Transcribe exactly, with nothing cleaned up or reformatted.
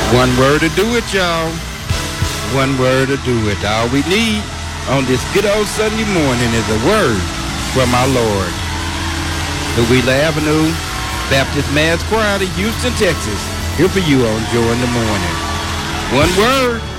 One word to do it, y'all. One word to do it. All we need on this good old Sunday morning is a word from our Lord. Louisa Avenue Baptist Mass Choir in Houston, Texas. Here for you on Joy in the Morning. One word.